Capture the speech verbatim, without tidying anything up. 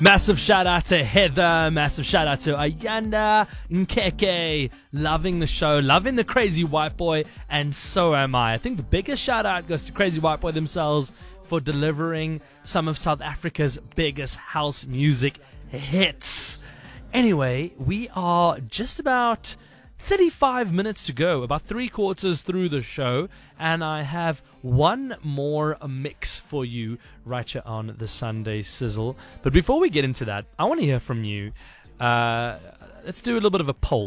Massive shout out to Heather. Massive shout out to Ayanda Nkeke. Loving the show. Loving the Crazy White Boy. And so am I. I think the biggest shout out goes to Crazy White Boy themselves for delivering some of South Africa's biggest house music hits. Anyway, we are just about thirty-five minutes to go, about three quarters through the show, and I have one more mix for you right here on the Sunday Sizzle. But before we get into that, I want to hear from you. Uh, let's do a little bit of a poll.